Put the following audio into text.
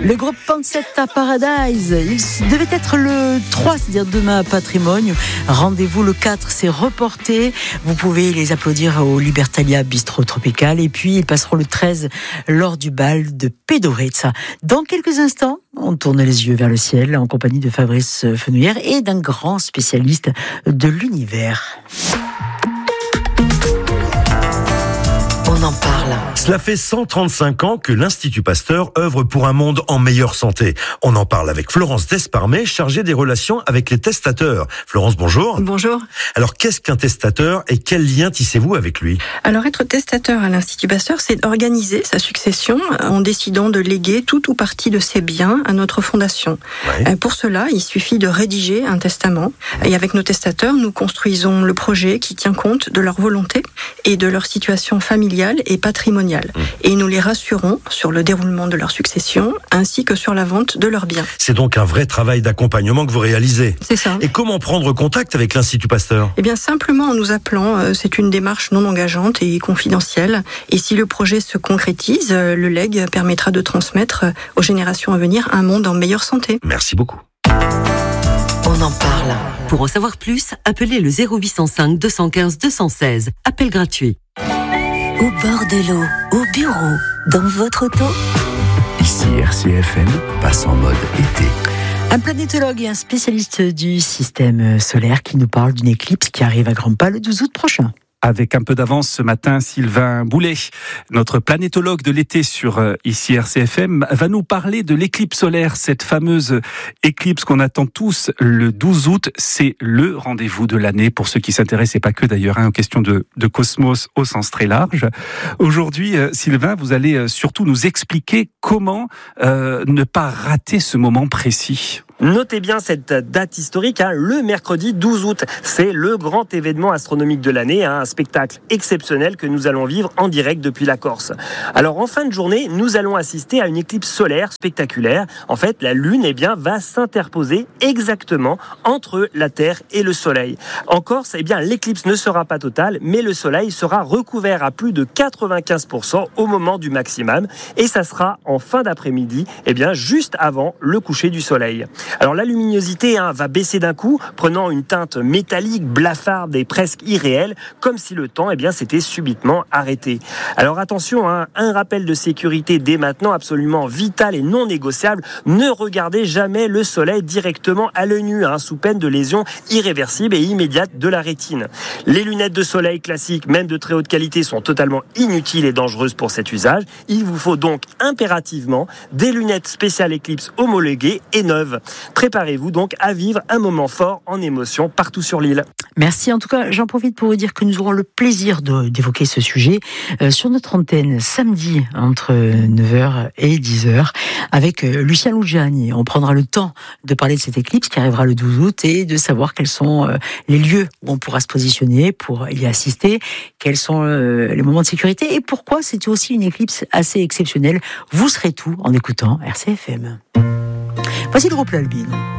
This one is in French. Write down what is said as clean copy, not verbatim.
Le groupe Pancetta Paradise, il devait être le 3, c'est-à-dire demain à Patrimoine. Rendez-vous le 4, c'est reporté. Vous pouvez les applaudir au Libertalia Bistro Tropical. Et puis, ils passeront le 13 lors du bal de Pedoretza. Dans quelques instants, on tourne les yeux vers le ciel en compagnie de Fabrice Fenouillère et d'un grand spécialiste de l'univers. On en parle. Cela fait 135 ans que l'Institut Pasteur œuvre pour un monde en meilleure santé. On en parle avec Florence Desparmet, chargée des relations avec les testateurs. Florence, bonjour. Bonjour. Alors, qu'est-ce qu'un testateur et quel lien tissez-vous avec lui ? Alors, être testateur à l'Institut Pasteur, c'est organiser sa succession en décidant de léguer tout ou partie de ses biens à notre fondation. Ouais. Pour cela, il suffit de rédiger un testament. Et avec nos testateurs, nous construisons le projet qui tient compte de leur volonté et de leur situation familiale et patrimoniale. Et nous les rassurons sur le déroulement de leur succession ainsi que sur la vente de leurs biens. C'est donc un vrai travail d'accompagnement que vous réalisez. C'est ça. Et comment prendre contact avec l'Institut Pasteur ? Eh bien, simplement en nous appelant, c'est une démarche non engageante et confidentielle. Et si le projet se concrétise, le legs permettra de transmettre aux générations à venir un monde en meilleure santé. Merci beaucoup. On en parle. Pour en savoir plus, appelez le 0805 215 216. Appel gratuit. Au bord de l'eau, au bureau, dans votre auto. Ici RCFM passe en mode été. Un planétologue et un spécialiste du système solaire qui nous parle d'une éclipse qui arrive à grands pas le 12 août prochain. Avec un peu d'avance ce matin, Sylvain Boulet, notre planétologue de l'été sur ici RCFM, va nous parler de l'éclipse solaire, cette fameuse éclipse qu'on attend tous le 12 août. C'est le rendez-vous de l'année pour ceux qui s'intéressent, et pas que d'ailleurs, aux questions de cosmos au sens très large. Aujourd'hui, Sylvain, vous allez surtout nous expliquer comment ne pas rater ce moment précis. Notez bien cette date historique, le mercredi 12 août. C'est le grand événement astronomique de l'année, un spectacle exceptionnel que nous allons vivre en direct depuis la Corse. Alors en fin de journée, nous allons assister à une éclipse solaire spectaculaire. En fait, la Lune va s'interposer exactement entre la Terre et le Soleil. En Corse, l'éclipse ne sera pas totale, mais le Soleil sera recouvert à plus de 95% au moment du maximum. Et ça sera en fin d'après-midi, juste avant le coucher du Soleil. Alors la luminosité va baisser d'un coup, prenant une teinte métallique, blafarde et presque irréelle, comme si le temps s'était subitement arrêté. Alors attention, un rappel de sécurité dès maintenant absolument vital et non négociable, ne regardez jamais le soleil directement à l'œil nu, sous peine de lésions irréversibles et immédiates de la rétine. Les lunettes de soleil classiques, même de très haute qualité, sont totalement inutiles et dangereuses pour cet usage. Il vous faut donc impérativement des lunettes spéciales éclipse homologuées et neuves. Préparez-vous donc à vivre un moment fort en émotion partout sur l'île. Merci. En tout cas, j'en profite pour vous dire que nous aurons le plaisir d'évoquer ce sujet sur notre antenne samedi entre 9h et 10h avec Lucien Lugiani. On prendra le temps de parler de cette éclipse qui arrivera le 12 août et de savoir quels sont les lieux où on pourra se positionner pour y assister, quels sont les moments de sécurité et pourquoi c'est aussi une éclipse assez exceptionnelle. Vous serez tout en écoutant RCFM. Voici le groupe L'Albine.